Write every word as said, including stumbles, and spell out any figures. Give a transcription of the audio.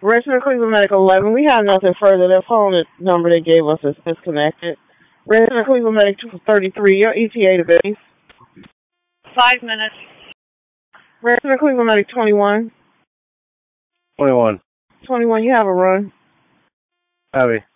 Resident Cleveland Medical eleven. We have nothing further. Their phone number they gave us is disconnected. Resident Cleveland Medic thirty-three. Your E T A to base. Five minutes. Resident Cleveland Medic twenty-one. twenty-one. twenty-one. You have a run. Heavy.